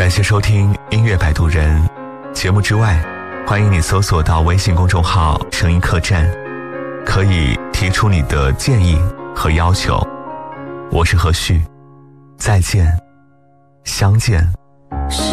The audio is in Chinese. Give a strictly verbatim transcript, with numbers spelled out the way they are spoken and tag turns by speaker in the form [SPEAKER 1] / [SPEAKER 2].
[SPEAKER 1] 感谢收听音乐摆渡人节目之外，欢迎你搜索到微信公众号声音客栈，可以提出你的建议和要求。我是何旭，再见，相见。